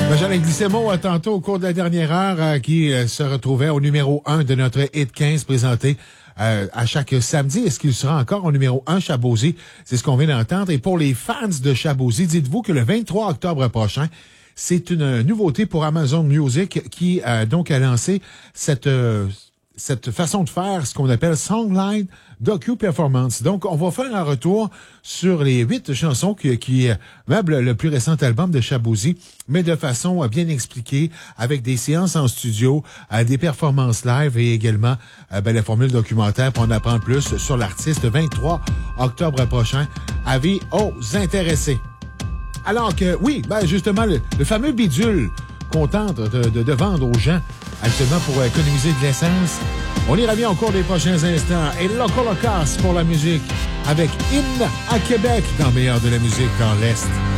J'allais glisser mot tantôt au cours de la dernière heure qui se retrouvait au numéro 1 de notre Hit 15 présenté à chaque samedi. Est-ce qu'il sera encore au numéro 1 Shabozy? C'est ce qu'on vient d'entendre. Et pour les fans de Shabozy, dites-vous que le 23 octobre prochain, c'est une nouveauté pour Amazon Music qui donc a lancé cette façon de faire, ce qu'on appelle Songline Docu Performance. Donc, on va faire un retour sur les 8 chansons qui meublent le plus récent album de Shabozy, mais de façon bien expliquée, avec des séances en studio, des performances live et également la formule documentaire pour en apprendre plus sur l'artiste 23 octobre prochain. Avis aux intéressés. Alors que, oui, justement, le fameux bidule qu'on tente de vendre aux gens actuellement pour économiser de l'essence. On y revient au cours des prochains instants. Et Loco Locas pour la musique avec Hymne à Québec dans le meilleur de la musique dans l'Est.